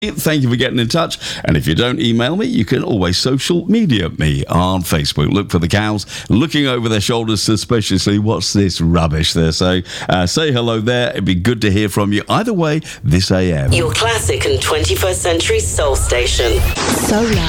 Thank you for getting in touch. And if you don't email me, you can always social media me on Facebook. Look for the cows looking over their shoulders suspiciously. What's this rubbish they're saying? Say hello there. It'd be good to hear from you. Either way, this AM. Your classic and 21st century soul station. Solar.